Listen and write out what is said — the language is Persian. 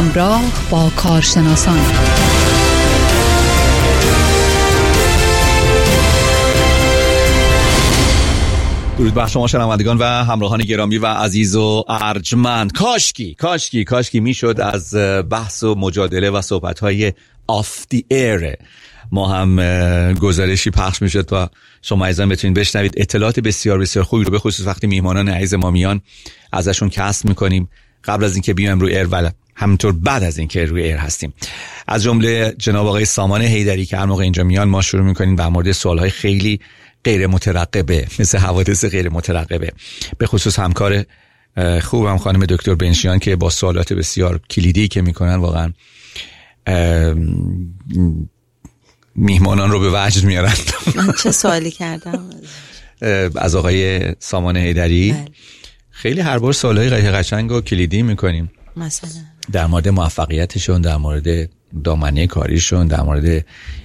همراه با کارشناسان. درود بر شما شنوندگان و همراهان گرامی و عزیز و ارجمند. کاشکی میشد از بحث و مجادله و صحبت‌های آف دی ایر ما هم گزارشی پخش میشد و شما عزیزان بتونید بشنوید. اطلاعات بسیار بسیار خوبی رو به خصوص وقتی میهمانان عزیز ما میان ازشون کسب میکنیم قبل از اینکه بیایم روی ایر و همینطور بعد از اینکه روی ایر هستیم. از جمله جناب آقای سامان حیدری که هر موقع اینجا میان ما شروع میکنیم در مورد سوالهای خیلی غیر مترقبه، مثل حوادث غیر مترقبه، به خصوص همکار خوبم خانم دکتر بنشیان که با سوالات بسیار کلیدی که میکنن واقعا میهمانان رو به وجد میارن. من چه سوالی کردم؟ از آقای سامان حیدری خیلی هر بار سوالای قشنگ و کلیدی میکنیم، مثلا در مورد موفقیتشون، در مورد دامنه کاریشون، در مورد